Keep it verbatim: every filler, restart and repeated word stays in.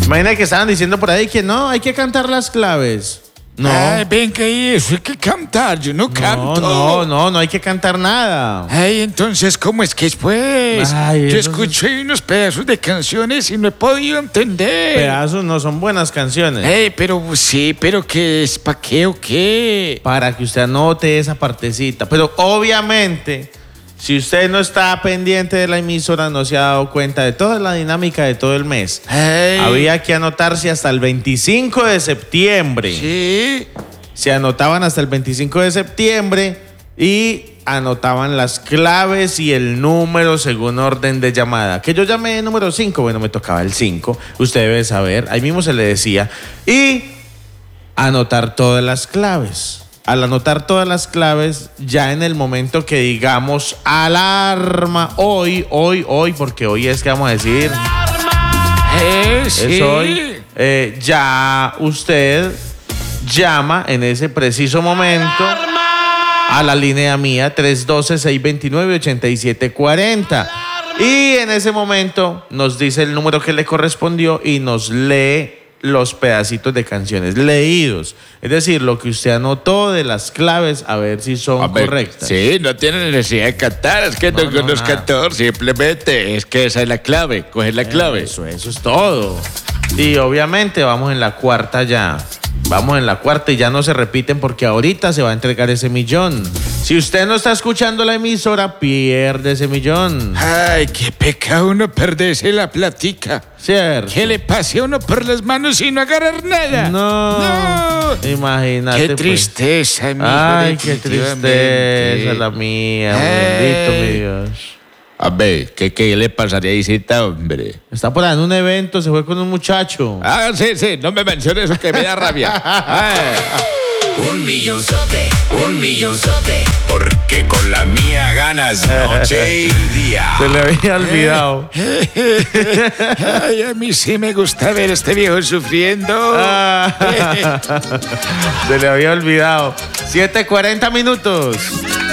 Imagina que estaban diciendo por ahí que no, hay que cantar las claves. No. Ay, ven que eso, hay que cantar, yo no, No, canto. no, no, no hay que cantar nada. Ay, entonces, ¿cómo es que es pues? Ay, yo eso escucho ahí unos pedazos de canciones y no he podido entender. Pedazos no son buenas canciones. Ey, pero sí, pero ¿qué es? ¿Pa' qué o qué? Para que usted anote esa partecita. Pero obviamente, si usted no está pendiente de la emisora, no se ha dado cuenta de toda la dinámica de todo el mes. Ey. Había que anotarse hasta el veinticinco de septiembre. Sí. Se anotaban hasta el veinticinco de septiembre y anotaban las claves y el número según orden de llamada. Que yo llamé número cinco, bueno, me tocaba el cinco. Usted debe saber, ahí mismo se le decía. Y anotar todas las claves. Al anotar todas las claves, ya en el momento que digamos alarma, hoy, hoy, hoy, porque hoy es que vamos a decir, Eh, sí. es hoy, eh, ya usted llama en ese preciso momento a la línea mía tres uno dos, seis dos nueve, ocho siete cuatro cero y en ese momento nos dice el número que le correspondió y nos lee los pedacitos de canciones leídos, es decir, lo que usted anotó de las claves, a ver si son A ver, correctas. sí, no tiene necesidad de cantar, es que no, No, no, conozco nada. cantor, simplemente es que esa es la clave, coger la clave. Eso, eso es todo. Y obviamente vamos en la cuarta ya. Vamos en la cuarta y ya no se repiten porque ahorita se va a entregar ese millón. Si usted no está escuchando la emisora, pierde ese millón. Ay, qué pecado uno perderse la platica. ¿Cierto? ¿Qué le pase a uno por las manos y no agarrar nada? No. No. Imagínate. Qué pues. tristeza, amigo. Ay, qué definitivamente. tristeza la mía. Ay. Bendito mi Dios. A ver, ¿qué, qué le pasaría a Isita, hombre? Está por ahí en un evento, se fue con un muchacho. Ah, sí, sí, no me menciones eso que me da rabia. Ay. Un millonzote, un millonzote, porque con la mía ganas noche y día. Se le había olvidado. Ay, a mí sí me gusta ver a este viejo sufriendo. Ah. Se le había olvidado. siete cuarenta minutos.